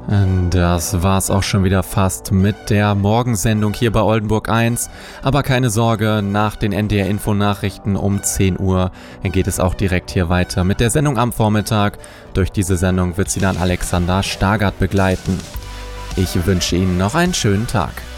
Das war's auch schon wieder fast mit der Morgensendung hier bei Oldenburg 1. Aber keine Sorge, nach den NDR-Info-Nachrichten um 10 Uhr geht es auch direkt hier weiter mit der Sendung am Vormittag. Durch diese Sendung wird sie dann Alexander Stargard begleiten. Ich wünsche Ihnen noch einen schönen Tag.